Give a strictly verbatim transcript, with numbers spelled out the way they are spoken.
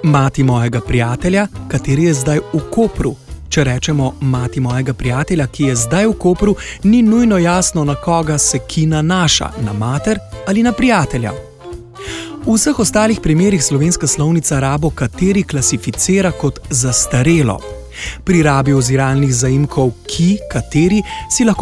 Mati mojega prijatelja, kateri je zdaj v Kopru. Če rečemo mati mojega prijatelja, ki je zdaj v Kopru, ni nujno jasno, na koga se ki nanaša, na mater ali na prijatelja. V vseh ostalih primerih slovenska slovnica rabo kateri klasificira kot zastarelo. Pri rabi oziralnih zaimkov ki, kateri si lahko